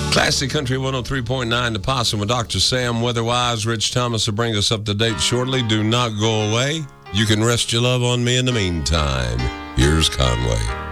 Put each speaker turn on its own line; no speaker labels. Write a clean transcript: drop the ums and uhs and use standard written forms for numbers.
Classic Country 103.9, The Possum with Dr. Sam. Weather-wise, Rich Thomas will bring us up to date shortly. Do not go away. You can rest your love on me in the meantime. Here's Conway.